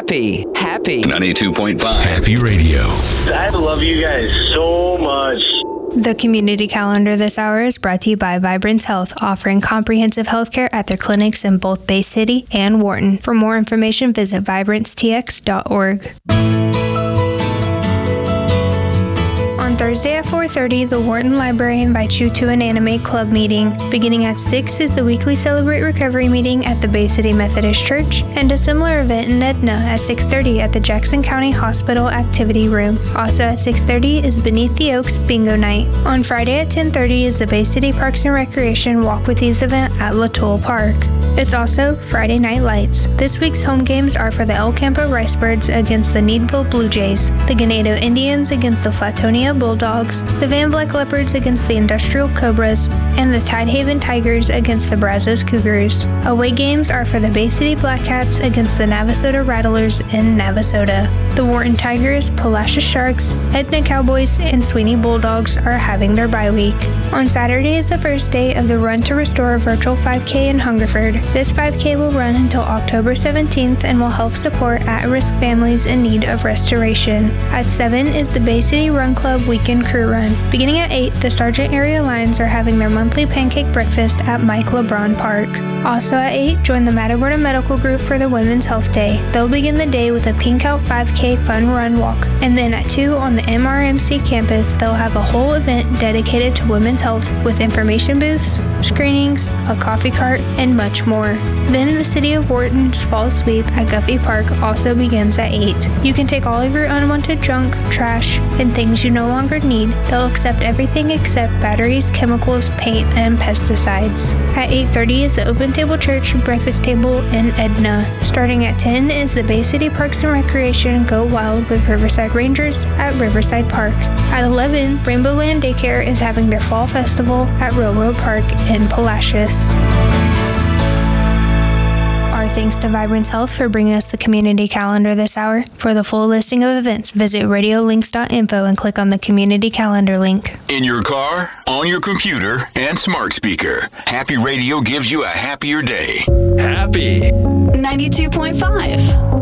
Happy 92.5 Happy Radio. I love you guys so much. The community calendar this hour is brought to you by Vibrance Health, offering comprehensive healthcare at their clinics in both Bay City and Wharton. For more information, visit vibranceTX.org. On Thursday at 4:30, the Wharton Library invites you to an anime club meeting. Beginning at 6 is the weekly Celebrate Recovery meeting at the Bay City Methodist Church, and a similar event in Edna at 6:30 at the Jackson County Hospital Activity Room. Also at 6:30 is Beneath the Oaks Bingo Night. On Friday at 10:30 is the Bay City Parks and Recreation Walk with Ease event at Latoul Park. It's also Friday Night Lights. This week's home games are for the El Campo Ricebirds against the Needville Blue Jays, the Ganado Indians against the Flatonia Bulldogs, the Van Vleck Leopards against the Industrial Cobras, and the Tidehaven Tigers against the Brazos Cougars. Away games are for the Bay City Black Cats against the Navasota Rattlers in Navasota. The Wharton Tigers, Palacios Sharks, Edna Cowboys, and Sweeney Bulldogs are having their bye week. On Saturday is the first day of the Run to Restore virtual 5K in Hungerford. This 5K will run until October 17th and will help support at-risk families in need of restoration. At 7 is the Bay City Run Club Weekend Crew Run. Beginning at 8, the Sargent Area Lions are having their monthly pancake breakfast at Mike LeBron Park. Also at 8, join the Matagorda Medical Group for the Women's Health Day. They'll begin the day with a Pink Out 5K fun run walk. And then at 2 on the MRMC campus, they'll have a whole event dedicated to women's health with information booths, screenings, a coffee cart, and much more. Then the City of Wharton's Fall Sweep at Guffey Park also begins at 8. You can take all of your unwanted junk, trash, and things you no longer need. They'll accept everything except batteries, chemicals, paint, and pesticides. At 8:30 is the Open Table Church Breakfast Table in Edna. Starting at 10 is the Bay City Parks and Recreation Go Wild with Riverside Rangers at Riverside Park. At 11, Rainbow Land Daycare is having their Fall Festival at Railroad Park in Palacios. Our thanks to Vibrance Health for bringing us the community calendar this hour. For the full listing of events, visit radiolinks.info and click on the community calendar link. In your car, on your computer, and smart speaker, Happy Radio gives you a happier day. Happy 92.5